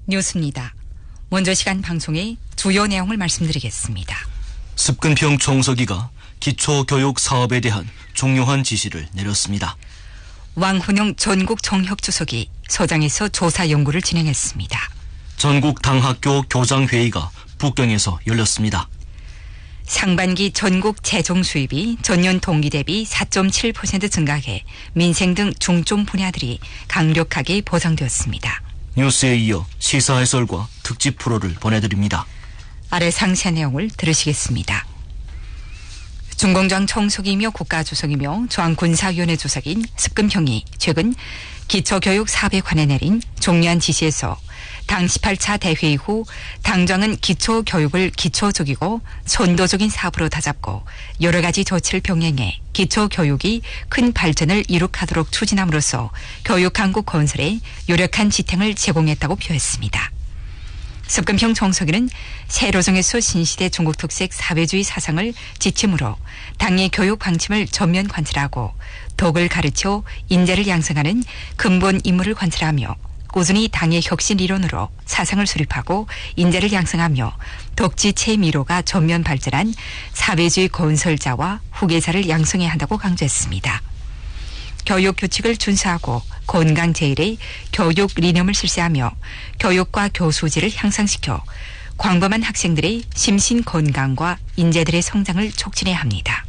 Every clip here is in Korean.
뉴스입니다. 먼저 시간 방송의 주요 내용을 말씀드리겠습니다. 습근평 총서기가 기초교육 사업에 대한 중요한 지시를 내렸습니다. 왕훈영 전국 정협주석이 서장에서 조사 연구를 진행했습니다. 전국 당학교 교장회의가 북경에서 열렸습니다. 상반기 전국 재정 수입이 전년 동기 대비 4.7% 증가해 민생 등 중점 분야들이 강력하게 보상되었습니다. 뉴스에 이어 시사 해설과 특집 프로를 보내드립니다. 아래 상세 내용을 들으시겠습니다. 중공장 총석이며 국가주석이며 중앙군사위원회 주석인 습근평이 최근 기초교육 사업에 관해 내린 중요한 지시에서 당 18차 대회의 후 당정은 기초교육을 기초적이고 선도적인 사업으로 다잡고 여러 가지 조치를 병행해 기초교육이 큰 발전을 이룩하도록 추진함으로써 교육강국 건설에 유력한 지탱을 제공했다고 표했습니다. 습근평 총서기는 세로정에서 신시대 중국특색 사회주의 사상을 지침으로 당의 교육 방침을 전면 관찰하고 독을 가르쳐 인재를 양성하는 근본 임무를 관찰하며 꾸준히 당의 혁신 이론으로 사상을 수립하고 인재를 양성하며 독지체 미로가 전면 발전한 사회주의 건설자와 후계자를 양성해야 한다고 강조했습니다. 교육 규칙을 준수하고 건강 제일의 교육 리념을 실시하며 교육과 교수질을 향상시켜 광범한 학생들의 심신 건강과 인재들의 성장을 촉진해야 합니다.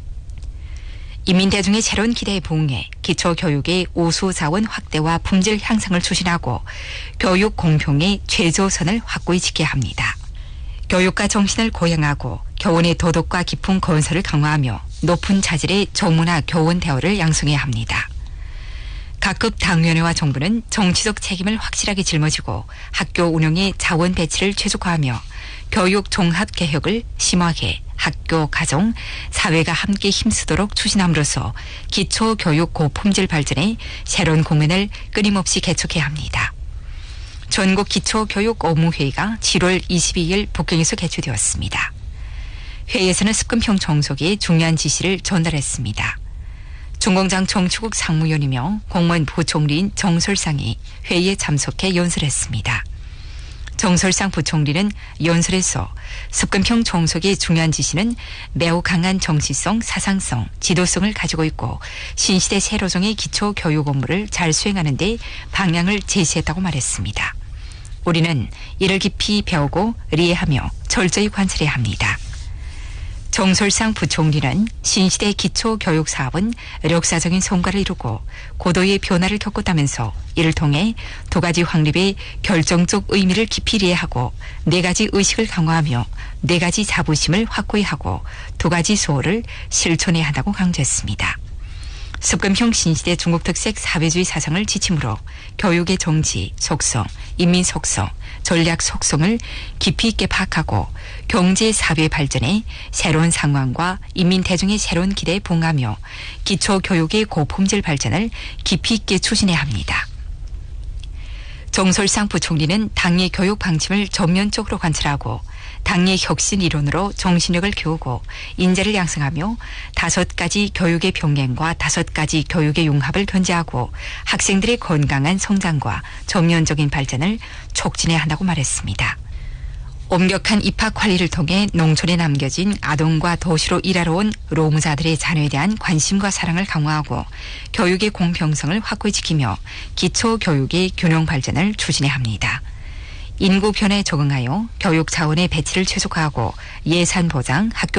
인민대중의 새로운 기대에 부응해 기초교육의 우수 자원 확대와 품질 향상을 추진하고 교육 공평의 최저선을 확고히 지켜야 합니다. 교육과 정신을 고양하고 교원의 도덕과 깊은 건설을 강화하며 높은 자질의 조문화 교원 대우를 양성해야 합니다. 각급 당위원회와 정부는 정치적 책임을 확실하게 짊어지고 학교 운영의 자원 배치를 최적화하며 교육 종합 개혁을 심화해 학교, 가정, 사회가 함께 힘쓰도록 추진함으로써 기초교육 고품질 발전에 새로운 국면을 끊임없이 개척해야 합니다. 전국 기초교육 업무회의가 7월 22일 북경에서 개최되었습니다. 회의에서는 습근평 총석이 중요한 지시를 전달했습니다. 중공장 총축국 상무위원이며 공무원 부총리인 정설상이 회의에 참석해 연설했습니다. 정설상 부총리는 연설에서 습근평 총석의 중요한 지시는 매우 강한 정치성, 사상성, 지도성을 가지고 있고 신시대 세로정의 기초교육 업무를 잘 수행하는 데 방향을 제시했다고 말했습니다. 우리는 이를 깊이 배우고 이해하며 철저히 관찰해야 합니다. 정설상 부총리는 신시대 기초교육 사업은 역사적인 성과를 이루고 고도의 변화를 겪었다면서 이를 통해 두 가지 확립의 결정적 의미를 깊이 이해하고 네 가지 의식을 강화하며 네 가지 자부심을 확고히 하고 두 가지 수호를 실천해야 한다고 강조했습니다. 습근평 신시대 중국특색 사회주의 사상을 지침으로 교육의 정치, 속성, 인민 속성, 전략 속성을 깊이 있게 파악하고 경제 사회 발전에 새로운 상황과 인민 대중의 새로운 기대에 부응하며 기초교육의 고품질 발전을 깊이 있게 추진해야 합니다. 정설상 부총리는 당의 교육 방침을 전면적으로 관찰하고 당의 혁신 이론으로 정신력을 키우고 인재를 양성하며 5가지 교육의 병행과 5가지 교육의 융합을 견제하고 학생들의 건강한 성장과 전면적인 발전을 촉진해야 한다고 말했습니다. 엄격한 입학 관리를 통해 농촌에 남겨진 아동과 도시로 일하러 온 노무자들의 자녀에 대한 관심과 사랑을 강화하고 교육의 공평성을 확고히 지키며 기초교육의 균형 발전을 추진해야 합니다. 인구 변화에 적응하여 교육 자원의 배치를 최적화하고 예산 보장, 학교